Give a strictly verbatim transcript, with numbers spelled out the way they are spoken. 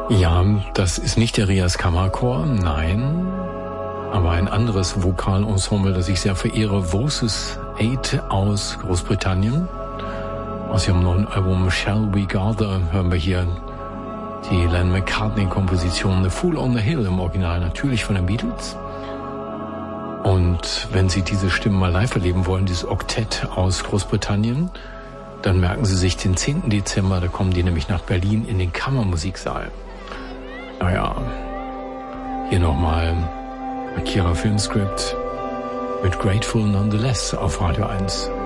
Ja, das ist nicht der Rias Kammerchor, nein, aber ein anderes Vokalensemble, das ich sehr verehre, Voices Eight aus Großbritannien. Aus ihrem neuen Album Shall We Gather hören wir hier die Lennon McCartney-Komposition The Fool on the Hill, im Original natürlich von den Beatles. Und wenn Sie diese Stimmen mal live erleben wollen, dieses Oktett aus Großbritannien, dann merken Sie sich den zehnten Dezember, da kommen die nämlich nach Berlin in den Kammermusiksaal. Naja, hier nochmal Akira Filmscript mit Grateful Nonetheless auf Radio eins.